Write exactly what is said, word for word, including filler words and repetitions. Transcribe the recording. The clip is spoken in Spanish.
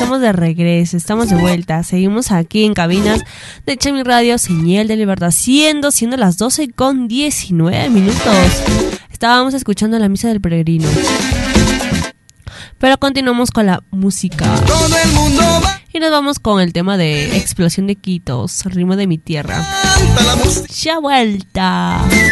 estamos de regreso, estamos de vuelta. Seguimos aquí en cabinas de Chami Radio, Señal de Libertad, siendo, siendo las doce con diecinueve minutos. Estábamos escuchando la misa del peregrino. Pero continuamos con la música. Todo el mundo va. Y nos vamos con el tema de Explosión de Quitos, ritmo de mi tierra. Canta la música. Ya vuelta.